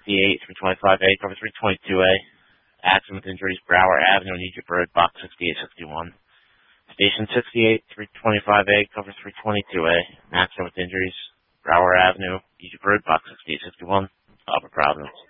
68, 325A, cover 322A. Accident with injuries, Brower Avenue in Egypt Road, box 6861. Station 68, 325A, cover 322A. Accident with injuries, Brower Avenue, Egypt Road, box 6861. Upper Providence.